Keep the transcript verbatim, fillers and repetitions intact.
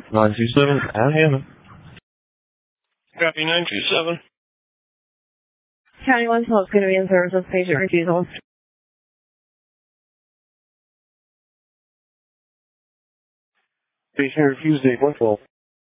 nine two seven, Al Hammond. Copy nine two seven. County one twelve is going to be in service of patient refusal. Patient refused eight one twelve.